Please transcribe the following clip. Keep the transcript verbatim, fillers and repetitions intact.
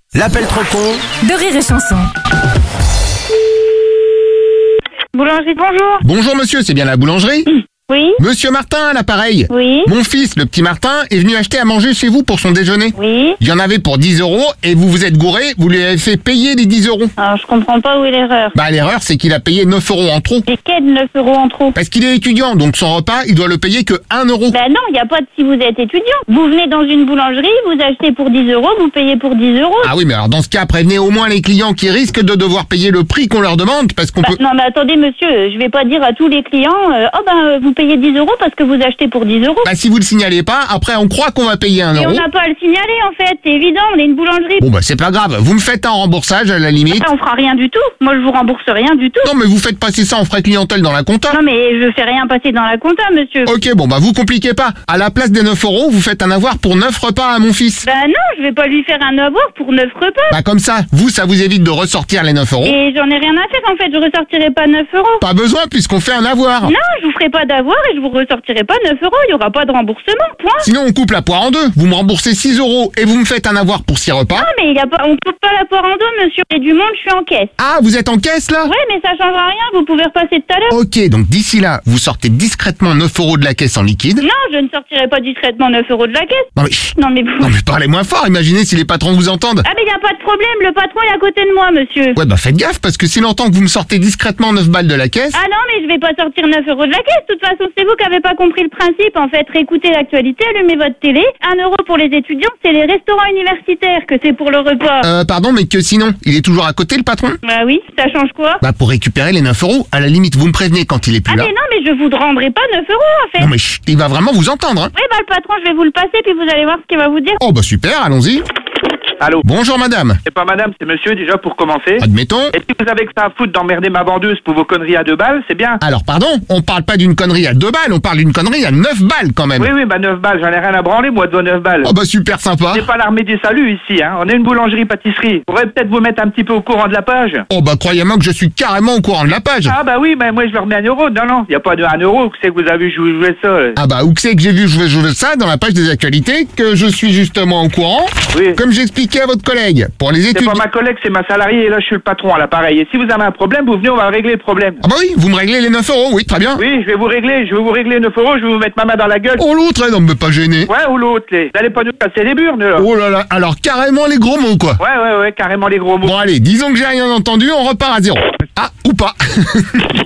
L'appel trop con de Rire et Chanson. Boulangerie, bonjour. Bonjour monsieur, c'est bien la boulangerie? Oui, Monsieur Martin à l'appareil. oui, Mon fils, le petit Martin, est venu acheter à manger chez vous pour son déjeuner. oui. Il y en avait pour dix euros et vous vous êtes gouré, vous lui avez fait payer les dix euros. Alors, je comprends pas où est l'erreur. Bah l'erreur c'est qu'il a payé neuf euros en trop. J'ai quel neuf euros en trop? Parce qu'il est étudiant, donc son repas, il doit le payer que un euro. Ben non, il n'y a pas de si vous êtes étudiant. Vous venez dans une boulangerie, vous achetez pour dix euros, vous payez pour dix euros. Ah oui, mais alors dans ce cas, prévenez au moins les clients qui risquent de devoir payer le prix qu'on leur demande, parce qu'on Bah, peut... non, mais attendez, monsieur, je vais pas dire à tous les clients, euh, oh ben, euh, vous payez dix euros parce que vous achetez pour dix euros. Bah si vous le signalez pas, après on croit qu'on va payer un Et on euro. n'a pas à le signaler, en fait, c'est évident, on est une boulangerie. Bon bah c'est pas grave, vous me faites un remboursage à la limite. Ah, on fera rien du tout. Moi, je vous rembourse rien du tout. Non mais vous faites passer ça en frais clientèle dans la compta. Non, mais je fais rien passer dans la compta, monsieur. Ok, bon bah vous compliquez pas. À la place des neuf euros, vous faites un avoir pour neuf repas à mon fils. Ben non, je vais pas lui faire un avoir pour neuf repas. Bah comme ça, vous, ça vous évite de ressortir les neuf euros. Et j'en ai rien à faire, en fait, je ressortirai pas neuf euros. Pas besoin puisqu'on fait un avoir. Non, je vous ferai pas d'avoir et je vous ressortirai pas neuf euros, il y aura pas de remboursement, point. Sinon on coupe la poire en deux. Vous me remboursez six euros et vous me faites un avoir pour six repas. Non, mais il y a pas, on coupe pas la poire en deux, monsieur. Et du monde, je suis en caisse. Ah, vous êtes en caisse là? Ouais, mais ça changera rien, vous pouvez repasser tout à l'heure. Ok, donc d'ici là, vous sortez discrètement neuf euros de la caisse en liquide. Non, je ne sortirai pas discrètement neuf euros de la caisse. Non mais, chut, Non, mais vous... non mais parlez moins fort, imaginez si les patrons vous entendent. Ah, mais il y a pas de problème, le patron est à côté de moi, monsieur. Ouais bah faites gaffe parce que s'il entend que vous me sortez discrètement neuf balles de la caisse... Ah non, mais je vais pas sortir neuf euros de la caisse. De toute façon, c'est vous qui avez pas compris le principe. En fait, réécoutez l'actualité, allumez votre télé. Un euro pour les étudiants, c'est les restaurants universitaires que c'est pour le repas. Euh, pardon, mais que sinon, il est toujours à côté le patron? Bah oui, ça change quoi? Bah pour récupérer les neuf euros, à la limite vous me prévenez quand il est plus Ah là. mais non, mais je vous rendrai pas neuf euros, en fait. Non mais chut, il va vraiment vous entendre hein. Oui, bah le patron, je vais vous le passer, puis vous allez voir ce qu'il va vous dire. Oh bah super, allons-y. Allô? Bonjour madame. C'est pas madame, c'est monsieur déjà pour commencer. Admettons. Et si vous avez que ça à foutre d'emmerder ma vendeuse pour vos conneries à deux balles, c'est bien. Alors pardon, on parle pas d'une connerie à deux balles, on parle d'une connerie à neuf balles quand même. Oui, oui, bah neuf balles, j'en ai rien à branler, moi, de vos neuf balles. Oh bah super sympa. C'est pas l'armée des saluts ici, hein. On est une boulangerie-pâtisserie. On pourrait peut-être vous mettre un petit peu au courant de la page. Oh bah croyez-moi que je suis carrément au courant de la page. Ah bah oui, mais moi je leur mets un euro. Non, non, y a pas de un euro, c'est que vous avez joué, joué ça. là. Ah bah où que c'est que j'ai vu jouer, jouer ça dans la page des actualités, que je suis justement au courant, Oui. comme j'expliquais à votre collègue. Pour les C'est études... pas ma collègue, c'est ma salariée, et là je suis le patron à l'appareil. Et si vous avez un problème, vous venez, on va régler le problème. Ah bah oui, vous me réglez les neuf euros, oui, très bien. Oui, je vais vous régler, je vais vous régler neuf euros, je vais vous mettre ma main dans la gueule. Oh l'autre, elle, non mais pas gêné. Ouais, ou l'autre, les. Vous allez pas nous casser les burnes, là. Oh là là, alors carrément les gros mots quoi. Ouais, ouais, ouais, carrément les gros mots. Bon allez, disons que j'ai rien entendu, on repart à zéro. Ah, ou pas.